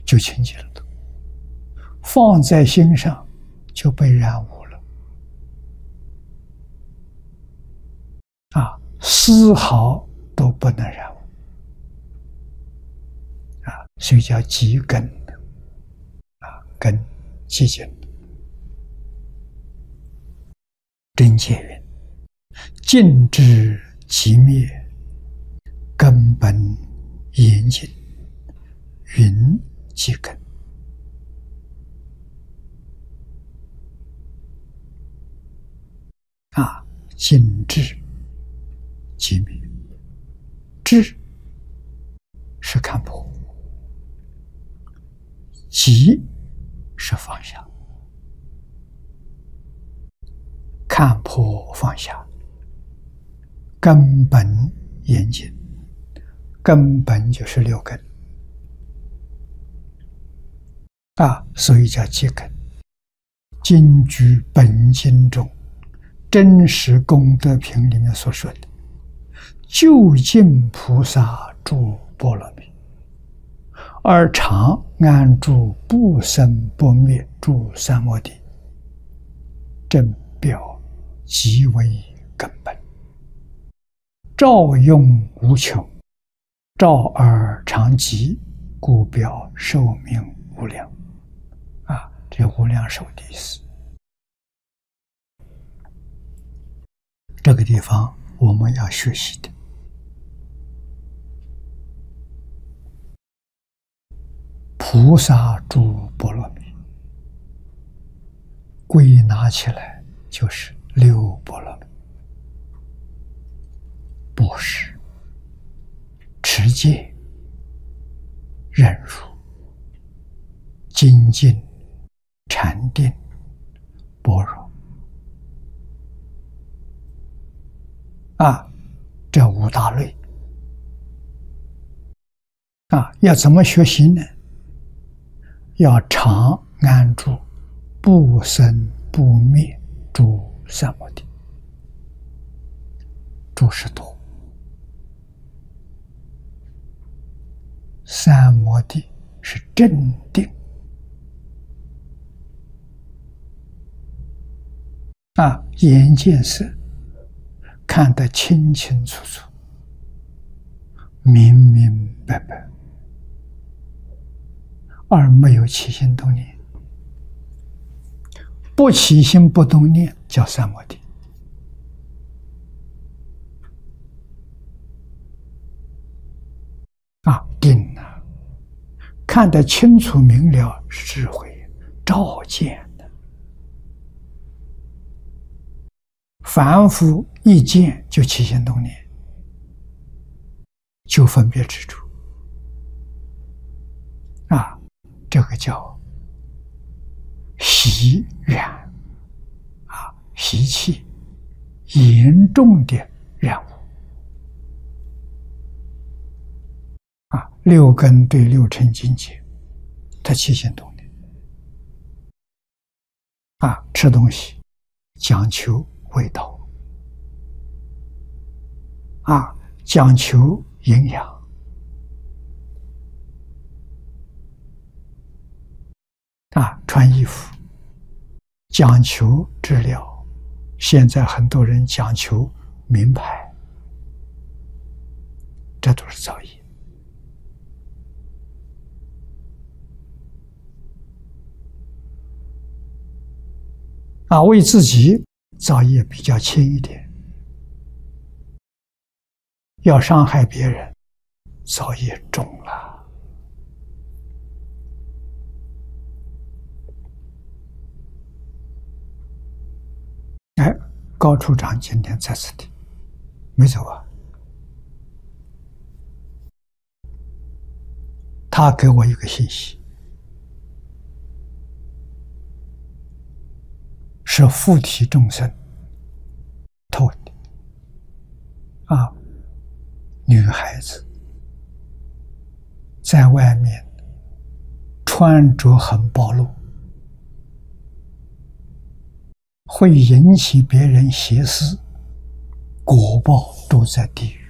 就清净了，放在心上就被染污了丝毫都不能染污所以叫积根根寂静。真解云：静之寂灭，根本严谨，云即根。静智寂灭，智是看破，寂是放下，看破放下，根本严谨。根本就是六根所以叫积根。经居本经中真实功德品里面所说的究竟菩萨住波罗蜜，而常安住不生不灭住三摩地，正表极为根本，照用无穷，照而常寂，故表寿命无量这无量寿的意思。这个地方我们要学习的，菩萨住波罗蜜，归纳起来就是六波罗蜜：布施、持戒、忍辱、精进、禅定、般若这五大类要怎么学习呢？要常安住不生不灭住三摩地。住是多，三摩地是正定眼见色看得清清楚楚，明明白白，而没有起心动念。不起心不动念叫三摩地定看得清楚明了是智慧，照见的。凡夫一见就起心动念，就分别执着这个叫习染习气严重的染污六根对六尘境界，它起心动念吃东西讲求味道讲求营养穿衣服讲求质量，现在很多人讲求名牌，这都是造业为自己造业比较轻一点，要伤害别人造业重了。高处长今天在此地没走他给我一个信息，是附体众生投的女孩子在外面穿着很暴露，会引起别人邪思，果报都在地狱